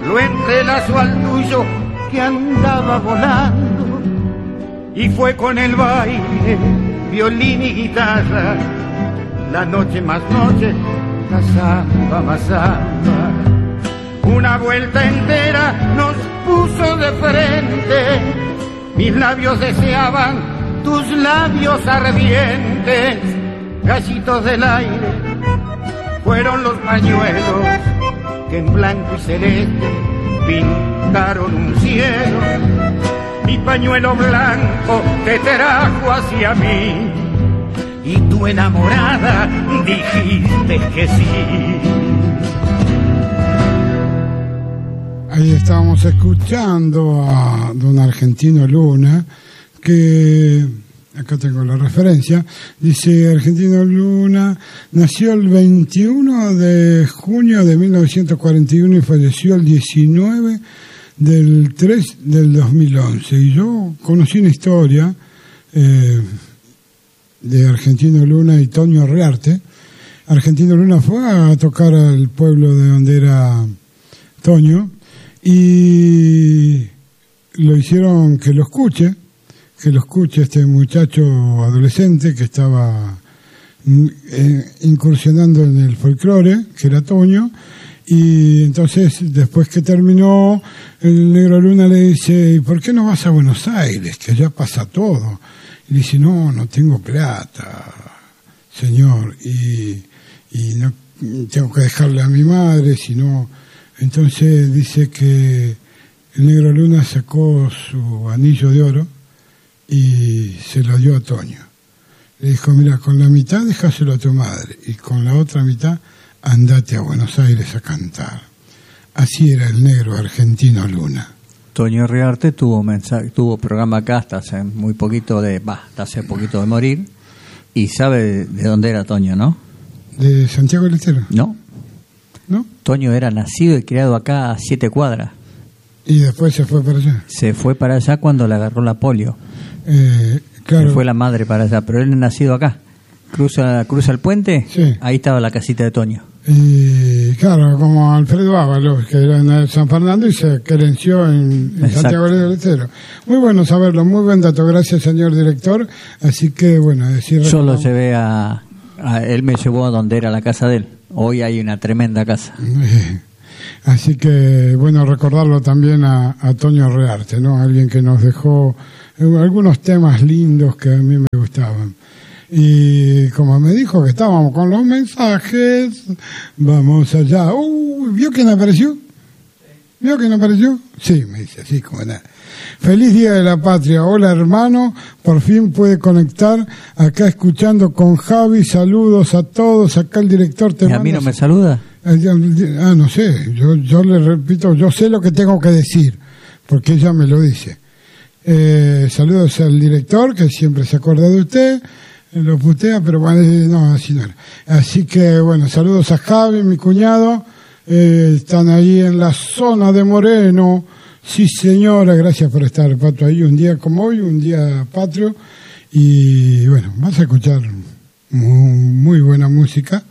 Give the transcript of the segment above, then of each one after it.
lo entrelazó al tuyo que andaba volando, y fue con el baile, violín y guitarra, la noche más noche, la samba más samba. Una vuelta entera nos puso de frente, mis labios deseaban tus labios ardientes, gallitos del aire fueron los pañuelos que en blanco y celeste pintaron un cielo. Mi pañuelo blanco te trajo hacia mí y tú enamorada dijiste que sí. Ahí estábamos escuchando a don Argentino Luna, que acá tengo la referencia, dice: Argentino Luna nació el 21 de junio de 1941 y falleció el 19 del 3 del 2011. Y yo conocí una historia de Argentino Luna y Toño Rearte. Argentino Luna fue a tocar al pueblo de donde era Toño y lo hicieron que lo escuche este muchacho adolescente que estaba incursionando en el folclore, que era Toño. Y entonces, después que terminó, el Negro Luna le dice: ¿y por qué no vas a Buenos Aires, que allá pasa todo? Y le dice: no tengo plata, señor, y no tengo que dejarle a mi madre, sino... Entonces dice que el Negro Luna sacó su anillo de oro y se lo dio a Toño. Le dijo: mira, con la mitad dejáselo a tu madre y con la otra mitad andate a Buenos Aires a cantar. Así era el Negro Argentino Luna. Toño Rearte tuvo programa acá hasta hace poquito de morir. Y sabe de dónde era Toño, ¿no? ¿De Santiago del Estero? No. Toño era nacido y criado acá a 7 cuadras. ¿Y después se fue para allá? Se fue para allá cuando le agarró la polio. Claro. Se fue la madre para allá, pero él es nacido acá. Cruza el puente, sí. Ahí estaba la casita de Toño. Y claro, como Alfredo Ábalos, que era en San Fernando y se querenció en Santiago del Estero. Muy bueno saberlo, muy buen dato, gracias señor director. Así que bueno, decir... Yo lo llevé él me llevó a donde era la casa de él. Hoy hay una tremenda casa. Así que bueno, recordarlo también a Toño Rearte, ¿no? Alguien que nos dejó algunos temas lindos que a mí me gustaban. Y como me dijo que estábamos con los mensajes, vamos allá. ¿Vio quién apareció? ¿Vio quién apareció? Sí, me dice así como nada. Feliz Día de la Patria. Hola hermano, por fin puede conectar acá escuchando con Javi. Saludos a todos. Acá el director te manda. ¿Y a mí no me saluda? No sé, yo le repito, yo sé lo que tengo que decir, porque ella me lo dice. Saludos al director, que siempre se acuerda de usted. Lo putea, pero bueno, no, así no era. Así que bueno, saludos a Javi, mi cuñado. Están ahí en la zona de Moreno. Sí, señora, gracias por estar, Pato, ahí un día como hoy, un día patrio. Y bueno, vas a escuchar muy buena música.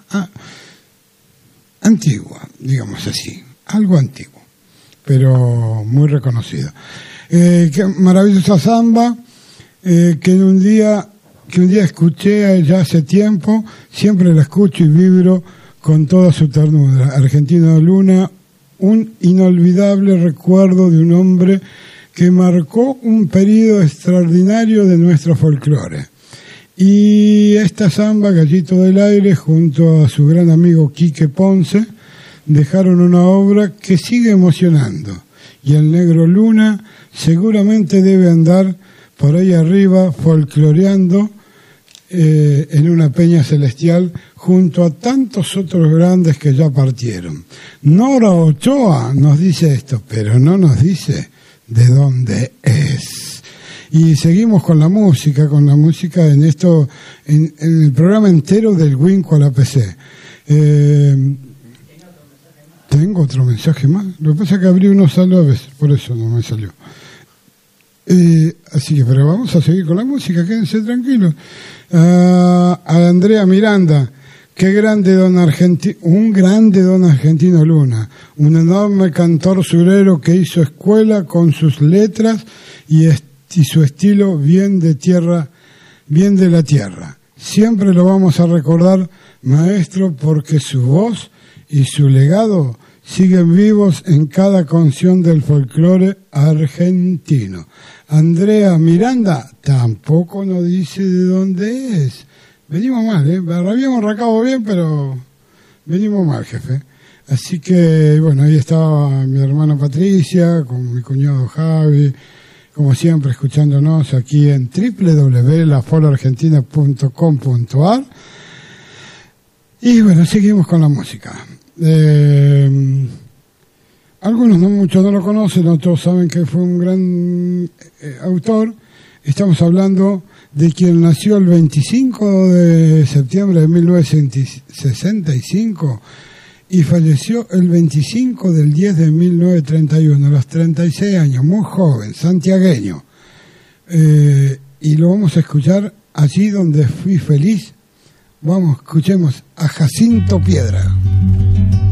Antigua, digamos así, algo antiguo, pero muy reconocida. Qué maravillosa samba, que un día escuché ya hace tiempo, siempre la escucho y vibro con toda su ternura. Argentino Luna, un inolvidable recuerdo de un hombre que marcó un periodo extraordinario de nuestro folclore. Y esta samba, Gallito del Aire, junto a su gran amigo Quique Ponce, dejaron una obra que sigue emocionando. Y el Negro Luna seguramente debe andar por ahí arriba folcloreando en una peña celestial junto a tantos otros grandes que ya partieron. Nora Ochoa nos dice esto, pero no nos dice de dónde es. Y seguimos con la música en esto, en el programa entero del Winco a la PC. Tengo otro mensaje más. Lo que pasa es que abrí uno solo a veces, por eso no me salió. Así que, pero vamos a seguir con la música, quédense tranquilos. A Andrea Miranda, Qué grande un grande don Argentino Luna, un enorme cantor surero que hizo escuela con sus letras y su estilo bien de la tierra. Siempre lo vamos a recordar, maestro, porque su voz y su legado siguen vivos en cada canción del folclore argentino. Andrea Miranda tampoco nos dice de dónde es. Venimos mal, habíamos arrancado bien, pero venimos mal, jefe. Así que, bueno, ahí estaba mi hermana Patricia, con mi cuñado Javi, como siempre, escuchándonos aquí en www.lafoloargentina.com.ar. Y bueno, seguimos con la música. Algunos, muchos no lo conocen, otros saben que fue un gran autor. Estamos hablando de quien nació el 25 de septiembre de 1965 y falleció el 25 del 10 de 1931, a los 36 años, muy joven, santiagueño. Y lo vamos a escuchar allí donde fui feliz. Vamos, escuchemos a Jacinto Piedra.